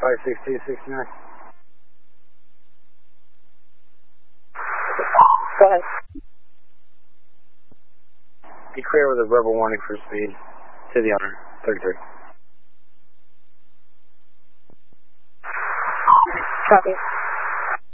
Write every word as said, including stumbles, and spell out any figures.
five six two six nine. Go ahead. Be clear with a verbal warning for speed to the owner, thirty-three. Copy.